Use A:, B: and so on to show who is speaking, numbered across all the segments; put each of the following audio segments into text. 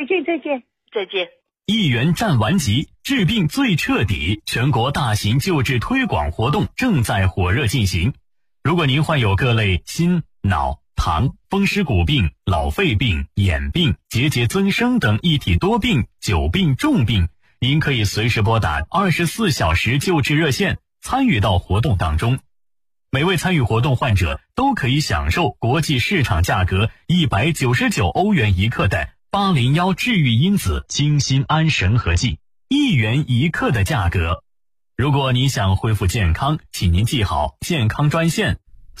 A: 见，再见，
B: 再见。
C: 一元战完疾，治病最彻底，全国大型救治推广活动正在火热进行。如果您患有各类心、脑、糖、风湿骨病、老肺病、眼病、结节增生等一体多病、久病重病，您可以随时拨打24小时救治热线，参与到活动当中。每位参与活动患者都可以享受国际市场价格199欧元一克的801治愈因子精心安神合剂，1元一克的价格。如果你想恢复健康，请您记好健康专线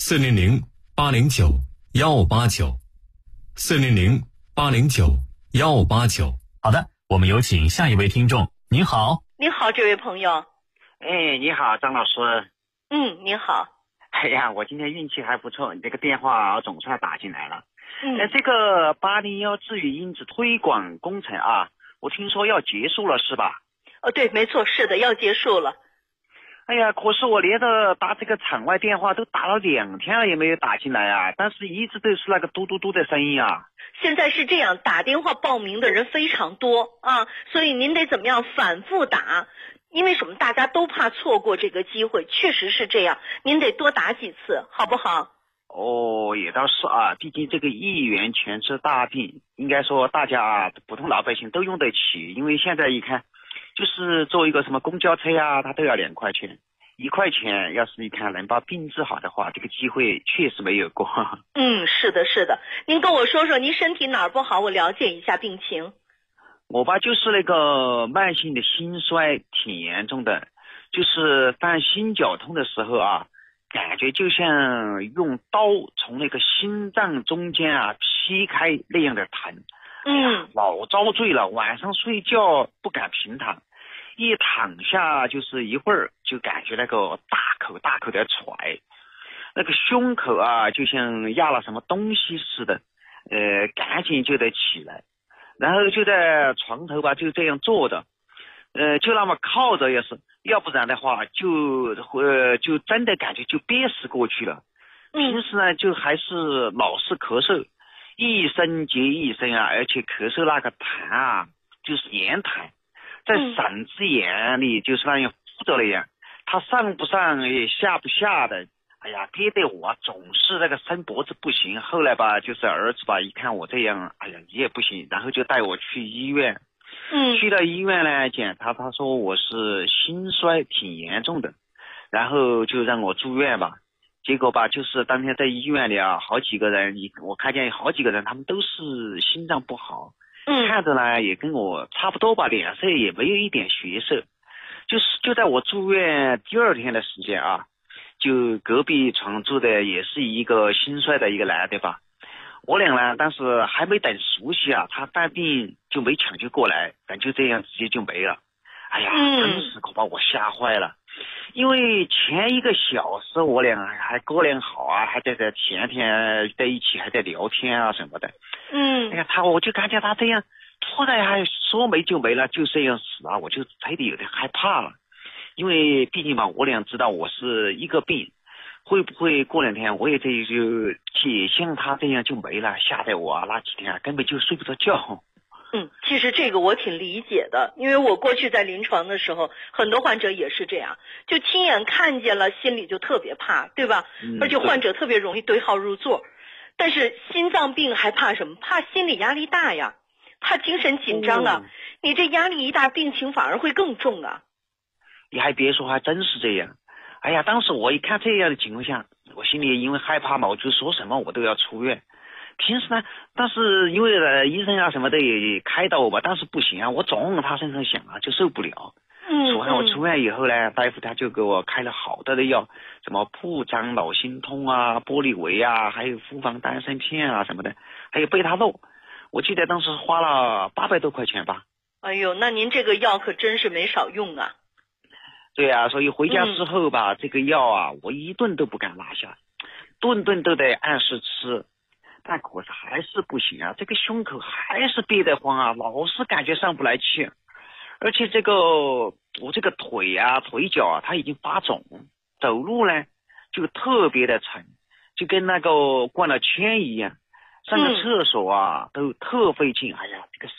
C: 400-809-1589，400-809-1589。好的，我们有请下一位听众。您好。
B: 您好，这位朋友。
D: 哎，你好，张老师。
B: 您好。
D: 哎呀，我今天运气还不错，你这个电话总算打进来了。这个801治愈因子推广工程啊，我听说要结束了是吧？
B: 对，没错，是的，要结束了。
D: 哎呀，可是我连着打这个场外电话都打了2天了，也没有打进来啊，但是一直都是那个嘟嘟嘟的声音啊。
B: 现在是这样，打电话报名的人非常多啊，所以您得怎么样反复打。因为什么？大家都怕错过这个机会，确实是这样。您得多打几次，好不好？
D: 哦，也倒是啊，毕竟这个1元全治大病，应该说大家普通老百姓都用得起。因为现在一看，就是坐一个什么公交车啊，它都要2块钱，1块钱，要是一看能把病治好的话，这个机会确实没有过。
B: 是的，是的。您跟我说说您身体哪儿不好，我了解一下病情。
D: 我吧，就是那个慢性的心衰挺严重的，就是当心绞痛的时候啊，感觉就像用刀从那个心脏中间啊劈开那样的疼。老遭罪了，晚上睡觉不敢平躺，一躺下就是一会儿就感觉那个大口大口的喘，那个胸口啊就像压了什么东西似的，赶紧就得起来。然后就在床头吧，就这样坐着，就那么靠着也是，要不然的话就真的感觉就憋死过去了。平时呢就还是老是咳嗽，一声接一声啊，而且咳嗽那个痰啊就是黏痰，在嗓子眼里就是那样附着那样，它上不上也下不下的。哎呀，憋得我总是那个伸脖子不行。后来吧，就是儿子吧，一看我这样，哎呀，你也不行，然后就带我去医院。去到医院呢，检查，他说我是心衰挺严重的，然后就让我住院吧。结果吧，就是当天在医院里啊，好几个人，我看见好几个人，他们都是心脏不好，看着呢也跟我差不多吧，脸色也没有一点血色。就在我住院第2天的时间啊，就隔壁床住的也是一个心衰的一个男的吧，我俩呢但是还没等熟悉啊，他犯病就没抢救过来，但就这样直接就没了。哎呀，当时可把我吓坏了，因为前1个小时我俩还哥俩好啊，还在前天在一起还在聊天啊什么的。哎呀，我就感觉他这样突然还说没就没了，就这样死啊，我就有点害怕了。因为毕竟嘛，我俩知道我是一个病，会不会过2天我也就像他这样就没了，吓得我那几天根本就睡不着觉。
B: 其实这个我挺理解的，因为我过去在临床的时候，很多患者也是这样，就亲眼看见了，心里就特别怕，对吧？而且患者特别容易对号入座。但是心脏病还怕什么？怕心理压力大呀，怕精神紧张啊。你这压力一大，病情反而会更重啊。
D: 你还别说，还真是这样。哎呀，当时我一看这样的情况下，我心里因为害怕嘛，我就说什么我都要出院。平时呢，但是因为医生啊什么的也开导我吧，但是不行啊，我总往他身上想啊，就受不了。所以我出院以后呢，大夫他就给我开了好多的药，什么铺张脑心通啊、玻利维啊，还有复方丹参片啊什么的，还有贝塔洛。我记得当时花了800多块钱吧。
B: 哎呦，那您这个药可真是没少用啊。
D: 对啊，所以回家之后吧，这个药啊，我一顿都不敢落下，顿顿都得按时吃，但可是还是不行啊，这个胸口还是憋得慌啊，老是感觉上不来气，而且我这个腿啊、腿脚啊，它已经发肿，走路呢就特别的沉，就跟那个灌了铅一样，上个厕所啊都特费劲。哎呀，这个